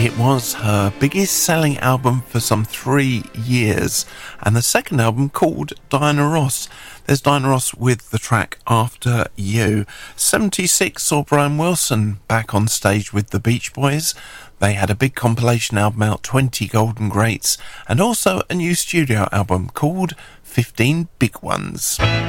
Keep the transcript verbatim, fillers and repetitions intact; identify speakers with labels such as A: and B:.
A: It was her biggest selling album for some three years, and the second album called Diana Ross. There's Diana Ross with the track After You. seventy-six saw Brian Wilson back on stage with the Beach Boys. They had a big compilation album out, twenty Golden Greats, and also a new studio album called fifteen Big Ones.